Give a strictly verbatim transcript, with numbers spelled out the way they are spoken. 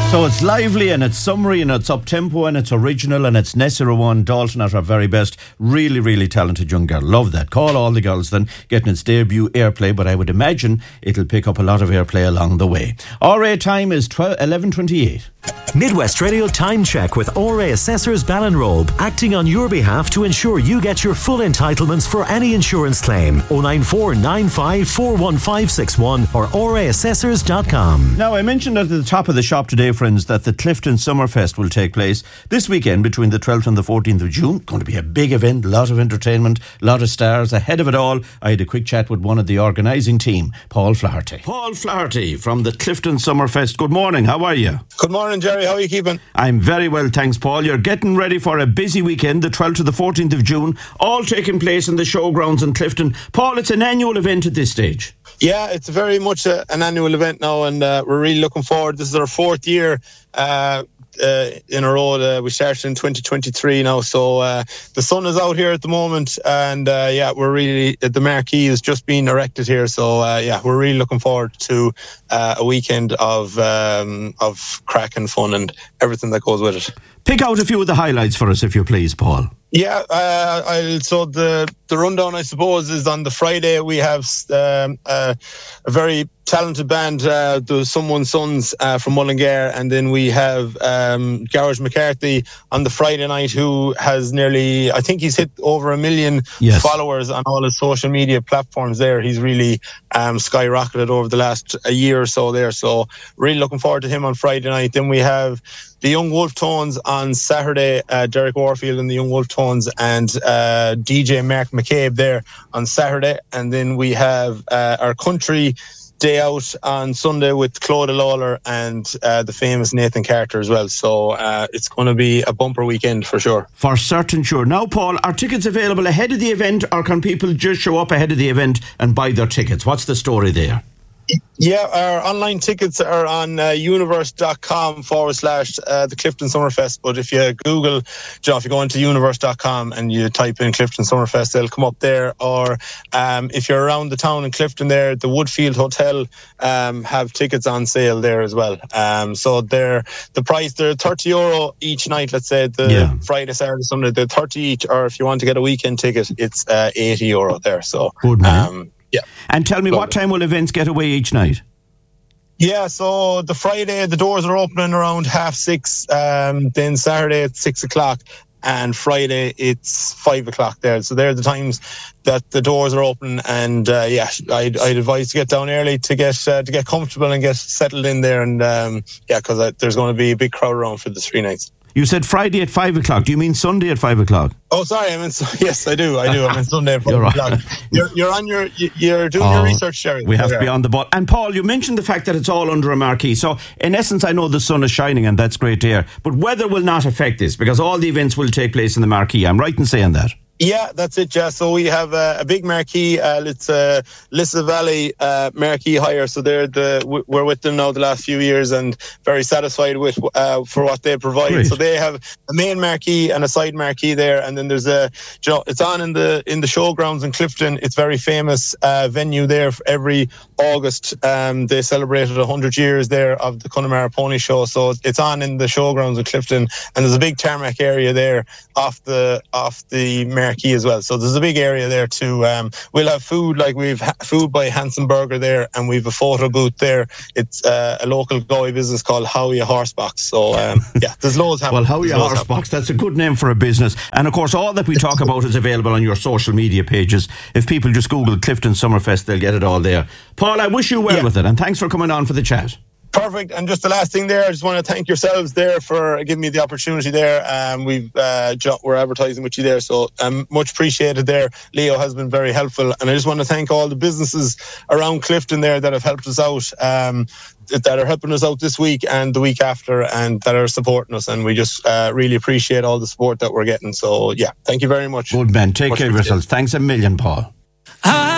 So it's lively and it's summery and it's up-tempo and it's original and it's Nessa Rowan Dalton at her very best. Really, really talented young girl. Love that. Call All the Girls then, getting its debut airplay, but I would imagine it'll pick up a lot of airplay along the way. R A time is eleven twenty-eight. Midwest Radio Time Check with R A Assessors Ballinrobe, acting on your behalf to ensure you get your full entitlements for any insurance claim. oh nine four nine five four one five six one or r a assessors dot com. Now, I mentioned at the top of the shop today, friends, that the Clifton Summerfest will take place this weekend between the twelfth and the fourteenth of June. Going to be a big event, a lot of entertainment, a lot of stars. Ahead of it all, I had a quick chat with one of the organising team, Paul Flaherty. Paul Flaherty from the Clifton Summerfest. Good morning, how are you? Good morning, Jerry. How are you keeping? I'm very well, thanks, Paul. You're getting ready for a busy weekend, the twelfth to the fourteenth of June, all taking place in the showgrounds in Clifton. Paul, it's an annual event at this stage. Yeah, it's very much a, an annual event now, and uh, we're really looking forward. This is our fourth year uh, uh, in a row. Uh, we started in twenty twenty-three now, so uh, the sun is out here at the moment, and uh, yeah, we're really, the marquee is just being erected here, so uh, yeah, we're really looking forward to uh, a weekend of um, of crack and fun and everything that goes with it. Pick out a few of the highlights for us, if you please, Paul. Yeah, uh, I'll, so the, the rundown, I suppose, is on the Friday. We have um, uh, a very talented band, uh, the Someone Sons uh, from Mullingar, and then we have um, Garage McCarthy on the Friday night, who has nearly, I think he's hit over a million yes. followers on all his social media platforms there. He's really um, skyrocketed over the last a year or so there, so really looking forward to him on Friday night. Then we have the Young Wolf Tones on Saturday, uh, Derek Warfield and the Young Wolf Tones, and uh, D J Mark McCabe there on Saturday. And then we have uh, our country day out on Sunday with Claudia Lawler and uh, the famous Nathan Carter as well. So uh, it's going to be a bumper weekend for sure. For certain sure. Now, Paul, are tickets available ahead of the event, or can people just show up ahead of the event and buy their tickets? What's the story there? Yeah, our online tickets are on uh, universe.com forward slash uh, the Clifton Summerfest. But if you Google, John, if you go into universe dot com and you type in Clifton Summerfest, they'll come up there. Or um, if you're around the town in Clifton there, the Woodfield Hotel um, have tickets on sale there as well. Um, so they're the price, they're thirty euro each night, let's say, the yeah. Friday, Saturday, Sunday, they're thirty each. Or if you want to get a weekend ticket, it's uh, eighty euro there. So, good man. Um, Yeah. And tell me, Love what it. time will events get away each night? Yeah, so the Friday, the doors are opening around half six. Um, then Saturday it's six o'clock. And Friday it's five o'clock there. So they're the times that the doors are open. And uh, yeah, I'd, I'd advise to get down early to get uh, to get comfortable and get settled in there. And um, yeah, because uh, there's going to be a big crowd around for the three nights. You said Friday at five o'clock. Do you mean Sunday at five o'clock? Oh, sorry. I mean, yes, I do. I do. I mean Sunday at five you're o'clock. Right. You're, you're on your, you're doing oh, your research, Jerry. We have to be on the ball. And Paul, you mentioned the fact that it's all under a marquee. So in essence, I know the sun is shining and that's great to hear. But weather will not affect this because all the events will take place in the marquee. I'm right in saying that. Yeah, that's it, Jess. So we have uh, a big marquee. Uh, it's a uh, Lissa Valley uh, marquee hire. So they're the we're with them now the last few years and very satisfied with uh, for what they provide. Great. So they have a main marquee and a side marquee there, and then there's a you know, it's on in the in the showgrounds in Clifton. It's very famous uh, venue there. For every August, um, they celebrated one hundred years there of the Connemara Pony Show. So it's on in the showgrounds in Clifton, and there's a big tarmac area there off the off the marquee as well. So there's a big area there too. Um, we'll have food, like we've ha- food by Hanson Burger there, and we've a photo booth there. It's uh, a local Galway business called Howie Horsebox. So um, yeah, there's loads happening. Well, Howie Horsebox, that's a good name for a business. And of course, all that we talk about is available on your social media pages. If people just Google Clifton Summerfest, they'll get it all there. Paul, I wish you well yeah. with it, and thanks for coming on for the chat. Perfect. And just the last thing there, I just want to thank yourselves there for giving me the opportunity there. Um, we've uh, we're advertising with you there, so um, much appreciated there. Leo has been very helpful, and I just want to thank all the businesses around Clifton there that have helped us out, um, that are helping us out this week and the week after, and that are supporting us. And we just uh, really appreciate all the support that we're getting. So yeah, thank you very much. Good man. Take much care of yourselves. Thanks a million, Paul.